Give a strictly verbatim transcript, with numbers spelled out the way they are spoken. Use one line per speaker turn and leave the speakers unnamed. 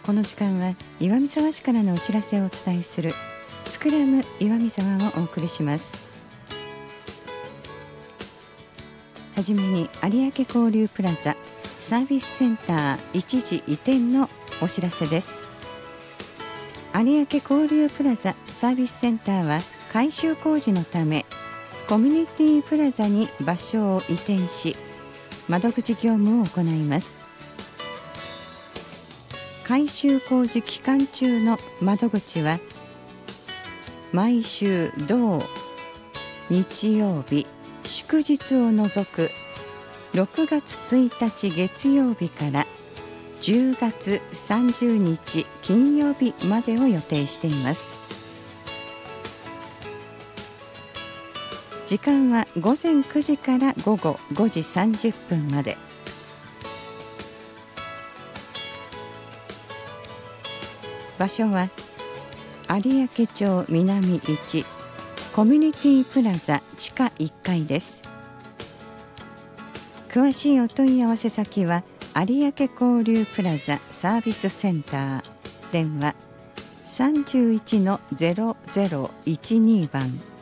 この時間は岩見沢市からのお知らせをお伝えするスクラム岩見沢をお送りします。はじめに有明交流プラザサービスセンター一時移転のお知らせです。有明交流プラザサービスセンターは改修工事のためコミュニティプラザに場所を移転し、窓口業務を行います。改修工事期間中の窓口は毎週土日曜日祝日を除くろくがつついたち月曜日からじゅうがつさんじゅうにち金曜日までを予定しています。時間はごぜんくじからごごごじさんじゅっぷんまで。場所は有明町南いちコミュニティプラザ地下いっかいです。詳しいお問い合わせ先は有明交流プラザサービスセンター、電話 さんいちのゼロゼロいちに 番